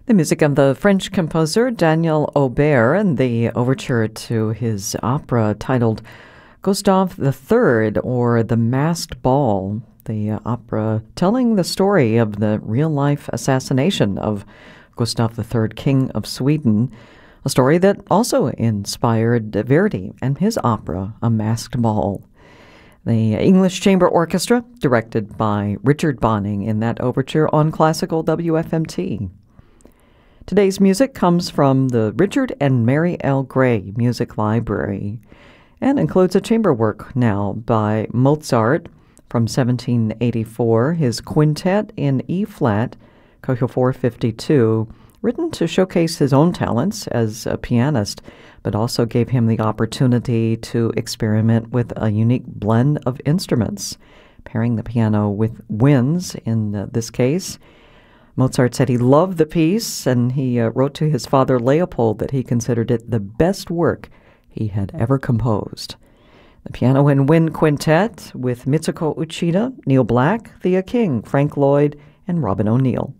The music of the French composer Daniel Aubert and the overture to his opera titled Gustave III, or The Masked Ball, the opera telling the story of the real-life assassination of Gustave III, King of Sweden, a story that also inspired Verdi and his opera, A Masked Ball. The English Chamber Orchestra, directed by Richard Bonning in that overture on classical WFMT. Today's music comes from the Richard and Mary L. Gray Music Library and includes a chamber work now by Mozart from 1784, his quintet in E-flat, Köchel 452, written to showcase his own talents as a pianist, but also gave him the opportunity to experiment with a unique blend of instruments, pairing the piano with winds in this case. Mozart said he loved the piece, and he wrote to his father Leopold that he considered it the best work he had ever composed. The Piano and Wind Quintet with Mitsuko Uchida, Neil Black, Thea King, Frank Lloyd, and Robin O'Neill.